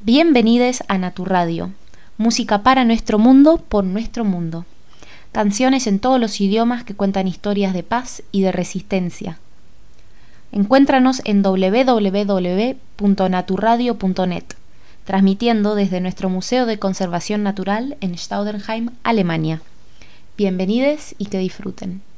Bienvenides a Naturradio, música para nuestro mundo, por nuestro mundo. Canciones en todos los idiomas que cuentan historias de paz y de resistencia. Encuéntranos en www.naturradio.net, transmitiendo desde nuestro Museo de Conservación Natural en Staudenheim, Alemania. Bienvenidos y que disfruten.